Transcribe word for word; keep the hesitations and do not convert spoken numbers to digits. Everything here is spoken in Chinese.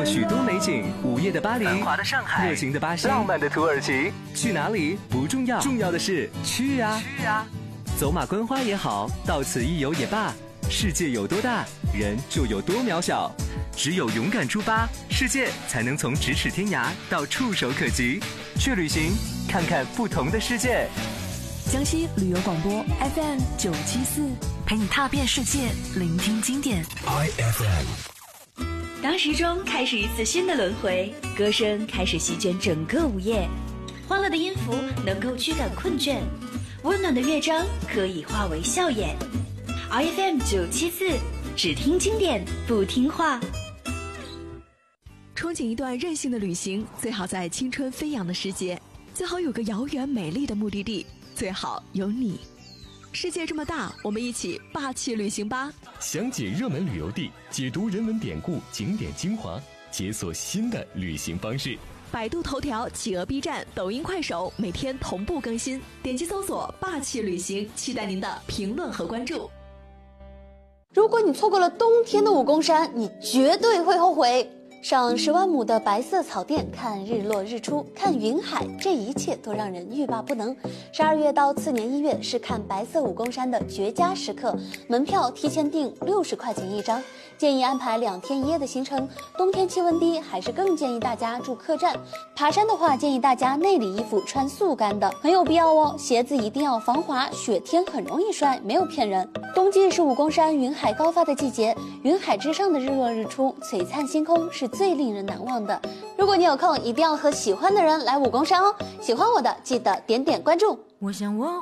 许多美景，午夜的巴黎， 繁华的上海， 热情的巴西， 浪漫的土耳其。 去哪里不重要，重要的是去啊！ 去啊！ 走马观花也好，到此一游也罢，世界有多大，人就有多渺小。只有勇敢出发，世界才能从咫尺天涯到触手可及。去旅行，看看不同的世界。 江西旅游广播 F M 九七四，陪你踏遍世界，聆听经典。 I F M。 当时钟开始一次新的轮回，歌声开始席卷整个午夜，欢乐的音符能够驱赶困倦，温暖的乐章可以化为笑颜。I F M 九七四，只听经典，不听话。 憧憬一段任性的旅行，最好在青春飞扬的时节，最好有个遥远美丽的目的地，最好有你。世界这么大，我们一起霸气旅行吧！ 详解热门旅游地，解读人文典故、景点精华，解锁新的旅行方式。 百度头条、企鹅 B 站、抖音、快手每天同步更新，点击搜索“霸气旅行”，期待您的评论和关注。 如果你错过了冬天的武功山，你绝对会后悔。上十万亩的白色草甸，看日落日出，看云海，这一切都让人欲罢不能。十二月到次年一月是看白色武功山的绝佳时刻，门票提前订六十块钱一张，建议安排两天一夜的行程。冬天气温低，还是更建议大家住客栈。爬山的话，建议大家内里衣服穿速干的，很有必要哦。鞋子一定要防滑，雪天很容易摔，没有骗人。冬季是武功山云海高发的季节，云海之上的日落日出，璀璨星空是最令人难忘的。如果你有空，一定要和喜欢的人来武功山哦。喜欢我的，记得点点关注。 我想我